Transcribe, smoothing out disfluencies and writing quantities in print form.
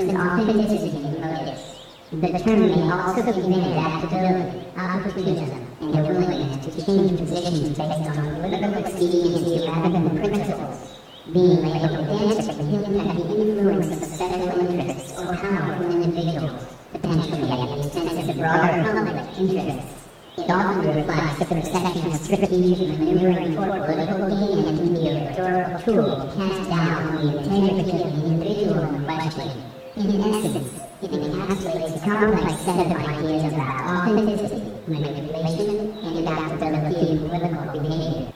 person's authenticity and motives. The term may also convey adaptability, opportunism, and a willingness to change positions based on political expediency rather than principles. Being labeled pedantic can impact the influence of special interests or powerful individuals, potentially at the expense of broader public interests. It often reflects the perception of strategic maneuvering for political gain and can be a rhetorical tool to cast doubt on the integrity of the individual in question. In essence, it encapsulates a complex set of ideas about authenticity, manipulation, and adaptability in political behavior.